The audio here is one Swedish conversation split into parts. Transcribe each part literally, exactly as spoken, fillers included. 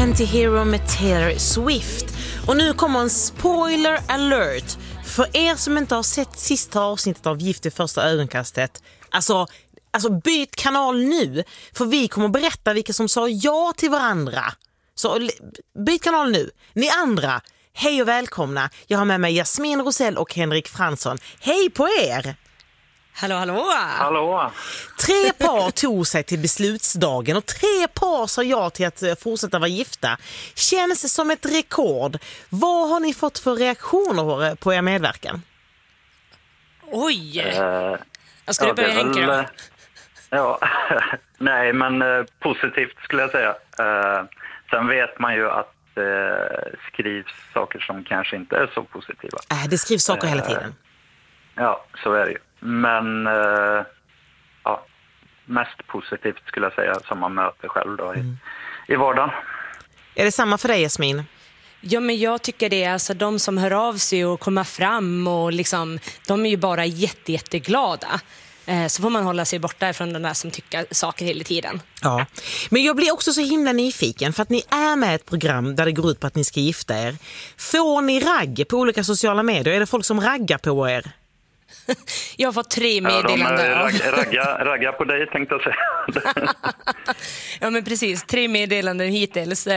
Antihero med Taylor Swift. Och nu kommer en spoiler alert. För er som inte har sett sista avsnittet av Gift i första ögonkastet, alltså, alltså byt kanal nu. För vi kommer berätta vilka som sa ja till varandra. Så byt kanal nu. Ni andra, hej och välkomna. Jag har med mig Jasmin Rosell och Henrik Fransson. Hej på er! Hallå, hallå! Hallå! Tre par tog sig till beslutsdagen och tre par sa ja till att fortsätta vara gifta. Känns som ett rekord. Vad har ni fått för reaktioner på er medverkan? Oj! Eh, jag ska ja, du börja, Henke då? Väl, ja, nej men eh, positivt skulle jag säga. Eh, sen vet man ju att eh, skrivs saker som kanske inte är så positiva. Äh, det skrivs saker eh, hela tiden. Ja, så är det ju. Men eh, ja, mest positivt skulle jag säga som man möter själv då i, mm. i vardagen. Är det samma för dig, Jasmin? Ja, men jag tycker det är alltså de som hör av sig och kommer fram och liksom, de är ju bara jätte, jätteglada. Eh, så får man hålla sig borta från den där som tycker saker hela tiden. Ja, men jag blir också så himla nyfiken för att ni är med ett program där det går ut på att ni ska gifta er. Får ni ragg på olika sociala medier? Är det folk som raggar på er? Jag har fått tre meddelanden. Ja, de ragga, ragga, ragga på dig tänkte jag säga. Ja, men precis. Tre meddelanden hittills.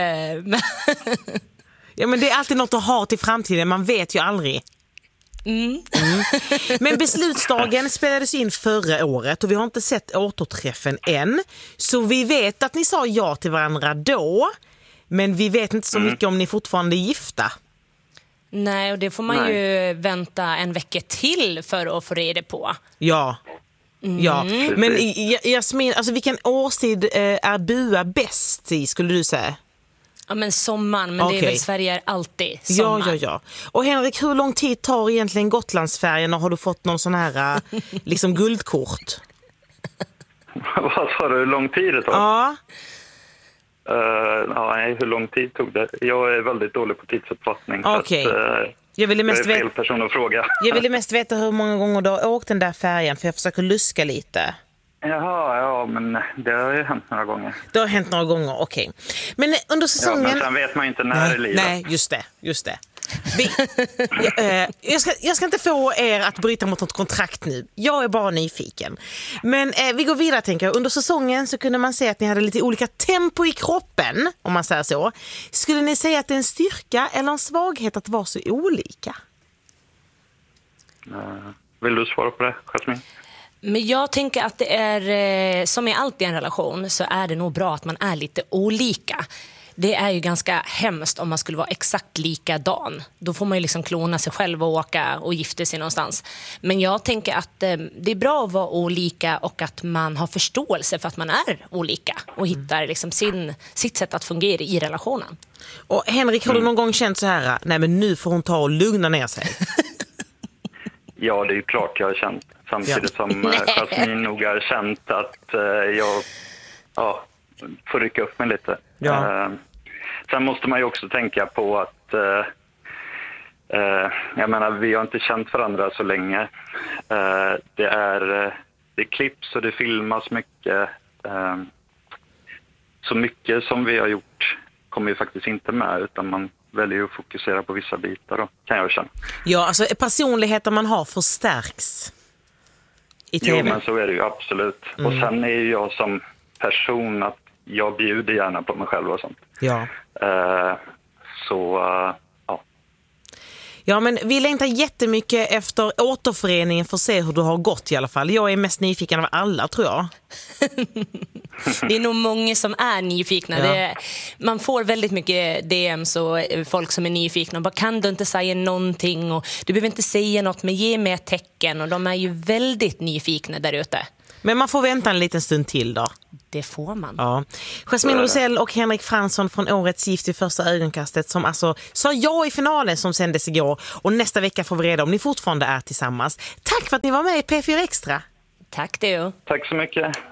Ja, men det är alltid något att ha till framtiden. Man vet ju aldrig. Mm. Mm. Men beslutsdagen spelades in förra året och vi har inte sett återträffen än. Så vi vet att ni sa ja till varandra då. Men vi vet inte så mm. mycket om ni fortfarande är gifta. Nej, och det får man Nej. ju vänta en vecka till för att få reda på. Ja, mm. ja. Men Jasmin, alltså vilken årstid är bua bäst i, skulle du säga? Ja, men sommaren, men okay. det är väl Sverige är alltid sommar. Ja, ja, ja. Och Henrik, hur lång tid tar egentligen Gotlandsfärgen och har du fått någon sån här liksom guldkort? Vad sa du, hur lång tid det tar? Ja. Uh, ja, nej, hur lång tid tog det? Jag är väldigt dålig på tidsuppfattning. Okej. Okay. Uh, jag ville mest jag är fel person att fråga. Jag ville mest veta hur många gånger du har åkt den där färgen, för jag försöker luska lite. Jaha, ja, men det har ju hänt några gånger. Det har hänt några gånger, okej. Okay. Men under säsongen... Ja, men sen vet man ju inte när nej, i livet. Nej, just det, just det. Vi, jag, jag, ska, jag ska inte få er att bryta mot något kontrakt nu. Jag är bara nyfiken. Men eh, vi går vidare, tänker jag. Under säsongen så kunde man se att ni hade lite olika tempo i kroppen, om man säger så. Skulle ni säga att det är en styrka eller en svaghet att vara så olika? Uh, vill du svara på det, Jasmin? Men jag tänker att det är, som i allt i en relation, så är det nog bra att man är lite olika. Det är ju ganska hemskt om man skulle vara exakt likadan. Då får man ju liksom klona sig själv och åka och gifta sig någonstans. Men jag tänker att eh, det är bra att vara olika och att man har förståelse för att man är olika. Och hittar liksom sin, sitt sätt att fungera i relationen. Och Henrik, har du någon gång känt så här, nej men nu får hon ta och lugna ner sig? Ja, det är ju klart jag har känt. Samtidigt ja. som Jasmin nog har känt att eh, jag ja, får rycka upp mig lite. Ja. Eh, sen måste man ju också tänka på att eh, eh, jag menar, vi har inte känt varandra så länge. Eh, det är det klipps och det filmas mycket. Eh, så mycket som vi har gjort kommer ju faktiskt inte med, utan man väljer att fokusera på vissa bitar då, kan jag känna. Ja, alltså personligheten man har förstärks i T V. Jo, men så är det ju absolut. Mm. Och sen är ju jag som person att jag bjuder gärna på mig själv och sånt. Ja. Uh, så, uh, ja. Ja, men vi längtar jättemycket efter återföreningen för att se hur du har gått i alla fall. Jag är mest nyfiken av alla, tror jag. Det är nog många som är nyfikna. Ja. Det är, man får väldigt mycket D M's och folk som är nyfikna. Bara, kan du inte säga någonting? Och du behöver inte säga något, men ge mig ett tecken. Och de är ju väldigt nyfikna där ute. Men man får vänta en liten stund till då. Det får man. Ja. Jasmin Rosell och Henrik Fransson från årets Gift i första ögonkastet som alltså sa ja i finalen som sändes igår. Och nästa vecka får vi reda om ni fortfarande är tillsammans. Tack för att ni var med i P fyra Extra. Tack du. Tack så mycket.